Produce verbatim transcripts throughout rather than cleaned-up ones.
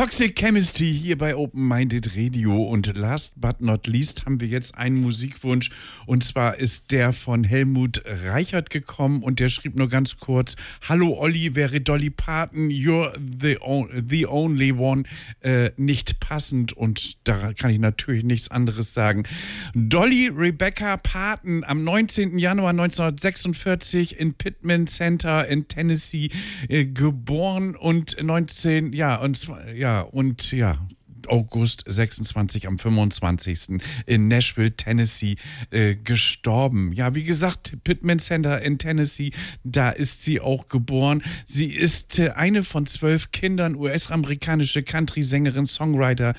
Toxic Chemistry hier bei Open Minded Radio und last but not least haben wir jetzt einen Musikwunsch und zwar ist der von Helmut Reichert gekommen und der schrieb nur ganz kurz: Hallo Olli, wäre Dolly Parton You're the, on, the Only One äh, nicht passend, und da kann ich natürlich nichts anderes sagen. Dolly Rebecca Parton, am neunzehnten Januar neunzehnhundertsechsundvierzig in Pittman Center in Tennessee äh, geboren und neunzehn, ja, und zwar, ja, und ja, August sechsundzwanzig am fünfundzwanzigsten in Nashville, Tennessee, äh, gestorben. Ja, wie gesagt, Pittman Center in Tennessee, da ist sie auch geboren. Sie ist äh, eine von zwölf Kindern, U S-amerikanische Country-Sängerin, Songwriter,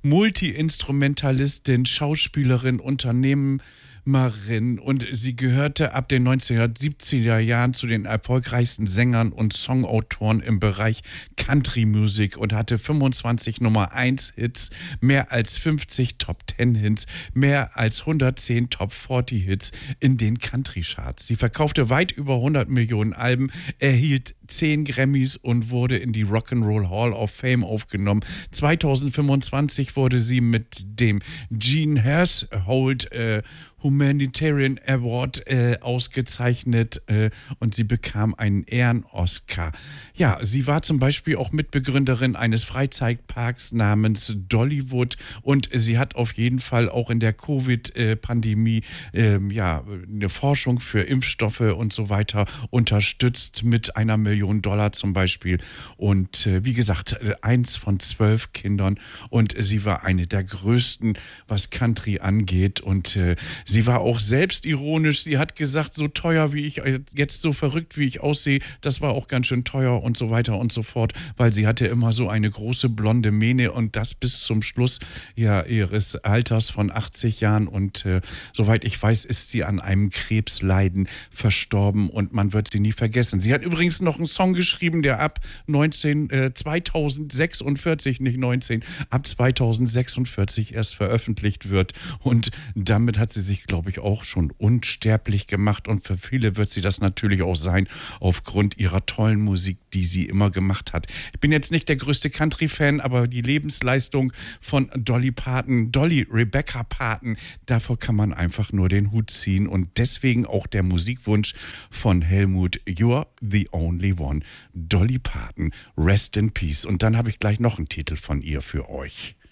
Multi-Instrumentalistin, Schauspielerin, Unternehmen, Marin, und sie gehörte ab den neunzehnhundertsiebziger Jahren zu den erfolgreichsten Sängern und Songautoren im Bereich Country Music und hatte fünfundzwanzig Nummer eins Hits, mehr als fünfzig Top zehn Hits, mehr als hundertzehn Top vierzig Hits in den Country Charts. Sie verkaufte weit über hundert Millionen Alben, erhielt zehn Grammys und wurde in die Rock'n'Roll Hall of Fame aufgenommen. zweitausendfünfundzwanzig wurde sie mit dem Gene Household äh, Humanitarian Award äh, ausgezeichnet äh, und sie bekam einen Ehren-Oscar. Ja, sie war zum Beispiel auch Mitbegründerin eines Freizeitparks namens Dollywood und sie hat auf jeden Fall auch in der Covid-Pandemie äh, ja, eine Forschung für Impfstoffe und so weiter unterstützt mit einer Million Dollar zum Beispiel. Und äh, wie gesagt, eins von zwölf Kindern und sie war eine der größten, was Country angeht, und äh, sie war auch selbstironisch. Sie hat gesagt, so teuer wie ich, jetzt so verrückt wie ich aussehe, das war auch ganz schön teuer und so weiter und so fort, weil sie hatte immer so eine große blonde Mähne und das bis zum Schluss ja, ihres Alters von achtzig Jahren, und äh, soweit ich weiß, ist sie an einem Krebsleiden verstorben und man wird sie nie vergessen. Sie hat übrigens noch einen Song geschrieben, der ab neunzehn, äh, zweitausendsechsundvierzig, nicht neunzehn, ab zweitausendsechsundvierzig erst veröffentlicht wird, und damit hat sie sich, glaube ich, auch schon unsterblich gemacht, und für viele wird sie das natürlich auch sein, aufgrund ihrer tollen Musik, die sie immer gemacht hat. Ich bin jetzt nicht der größte Country-Fan, aber die Lebensleistung von Dolly Parton, Dolly Rebecca Parton, davor kann man einfach nur den Hut ziehen, und deswegen auch der Musikwunsch von Helmut: You're the Only One. Dolly Parton, Rest in Peace. Und dann habe ich gleich noch einen Titel von ihr für euch.